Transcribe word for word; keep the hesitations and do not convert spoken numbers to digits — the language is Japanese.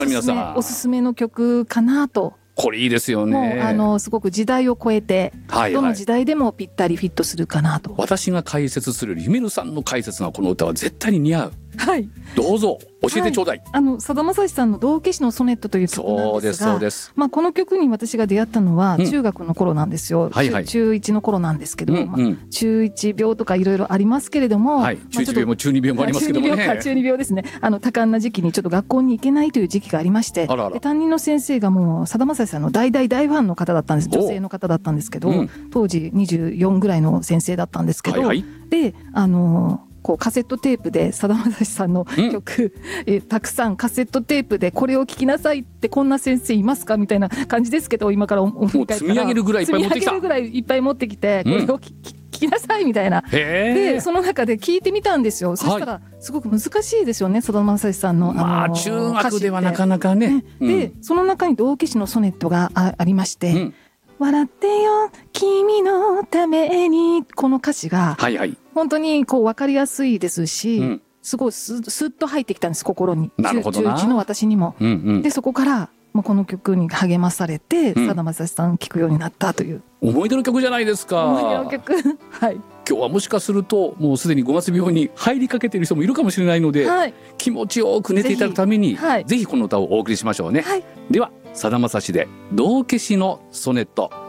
皆さんおすすめの曲かなと。 これいいですよね。 もうあのすごく時代を超えて、はいはい、どの時代でもぴったりフィットするかなと。 私が解説するよりゆめるさんの解説がこの歌は絶対に似合う。 はい、 どうぞ教えてちょうだい。はい、 あのさだまさしさんの道化師のソネットという曲なんですが、そうですそうです、まあ、この曲に私が出会ったのは中学の頃なんですよ、うんはいはい、中いちの頃なんですけど、うんうんまあ、中いち病とかいろいろありますけれども、はい、 中いち病も中に病もありますけどもね、中に病か中に病ですね。あの多感な時期にちょっと学校に行けないという時期がありまして、あらあらで担任の先生がもうさだまさしさんの大大大ファンの方だったんです。女性の方だったんですけど、うん、当時にじゅうよんぐらいの先生だったんですけど、はいはい、であのこうカセットテープでさだまさしさんの曲、うん、えたくさんカセットテープでこれを聴きなさいってこんな先生いますかみたいな感じですけど、今から思い返ったら積み上げるぐらいいっぱい持ってきた、 積み上げるぐらいいっぱい持ってきて、うん、これを聴きなさいみたいな。でその中で聞いてみたんですよ。そしたらすごく難しいですよね、さだまさしさんの、 まあ、 あの中学ではなかなかね。 ねで、うん、その中に道化師のソネットが あ, ありまして、うん笑ってよ君のために、この歌詞が本当にこう分かりやすいですし、はいはい、すごいス, スッと入ってきたんです心に。 なるほどな。 中いちの私にも、うんうん、でそこからもうこの曲に励まされてさだまさしさん聴くようになったという、 思い出の曲じゃないですか。 思い出の曲はい。 今日はもしかするともうすでにごがつ病に入りかけている人もいるかもしれないので、はい、気持ちよく寝ていただくためにぜひ、はい、ぜひこの歌をお送りしましょうね。はい、ではさだまさしで道化師のソネット。